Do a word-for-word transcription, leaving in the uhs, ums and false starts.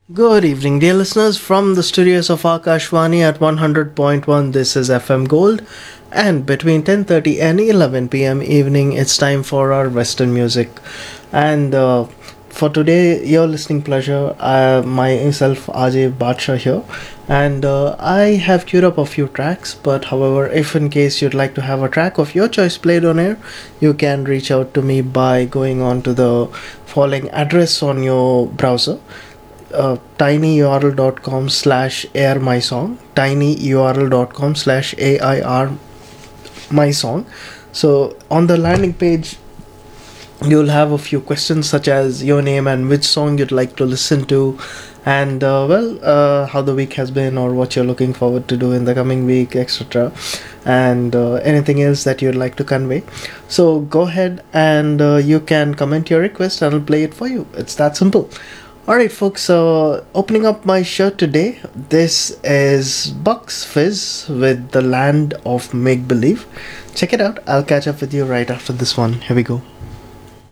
Good evening, dear listeners, from the studios of Akashvani at one hundred point one. This is F M Gold, and between ten thirty and eleven p m evening, it's time for our Western music. And uh, for today, your listening pleasure, uh, myself, Ajay Badsha here, and uh, I have queued up a few tracks. But however, if in case you'd like to have a track of your choice played on air, you can reach out to me by going on to the following address on your browser, uh, tinyurl.com slash air my song, tinyurl.com slash air my song. So on the landing page, you'll have a few questions such as your name and which song you'd like to listen to, and uh, well, uh, how the week has been or what you're looking forward to do in the coming week, etc., and uh, anything else that you'd like to convey. So go ahead and uh, you can comment your request and I'll play it for you. It's that simple. Alright, folks, so opening up my show today, this is Bucks Fizz with The Land of Make Believe. Check it out. I'll catch up with you right after this one. Here we go.